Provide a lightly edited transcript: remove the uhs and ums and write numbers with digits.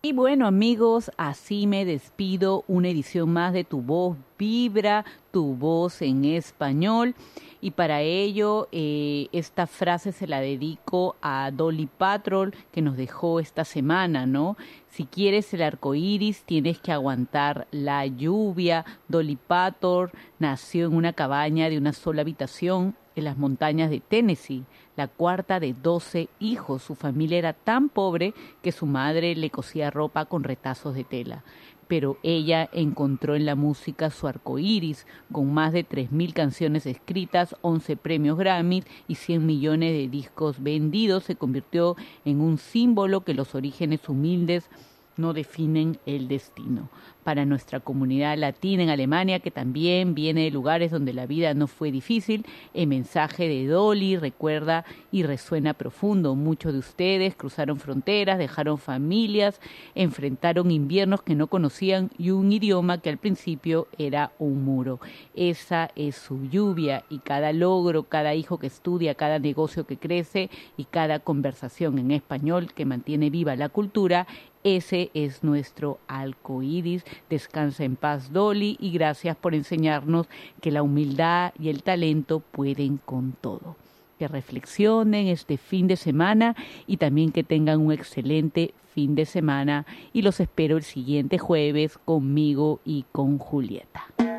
Y bueno, amigos, así me despido. Una edición más de Tu Voz Vibra, Tu Voz en Español. Y para ello, esta frase se la dedico a Dolly Parton, que nos dejó esta semana, ¿no? Si quieres el arco iris, tienes que aguantar la lluvia. Dolly Parton nació en una cabaña de una sola habitación en las montañas de Tennessee, la cuarta de 12 hijos. Su familia era tan pobre que su madre le cosía ropa con retazos de tela. Pero ella encontró en la música su arco iris, con más de 3.000 canciones escritas, 11 premios Grammy y 100 millones de discos vendidos. Se convirtió en un símbolo que los orígenes humildes no definen el destino. Para nuestra comunidad latina en Alemania, que también viene de lugares donde la vida no fue difícil, el mensaje de Dolly recuerda y resuena profundo. Muchos de ustedes cruzaron fronteras, dejaron familias, enfrentaron inviernos que no conocían y un idioma que al principio era un muro. Esa es su lluvia, y cada logro, cada hijo que estudia, cada negocio que crece y cada conversación en español que mantiene viva la cultura, ese es nuestro arco iris. Descansa en paz, Dolly, y gracias por enseñarnos que la humildad y el talento pueden con todo. Que reflexionen este fin de semana y también que tengan un excelente fin de semana, y los espero el siguiente jueves conmigo y con Julieta.